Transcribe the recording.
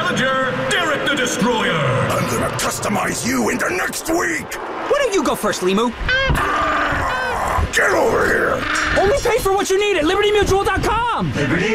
challenger, Derek the Destroyer. I'm gonna customize you into next week. Why don't you go first, Limu? Get over here. Only pay for what you need at LibertyMutual.com. Liberty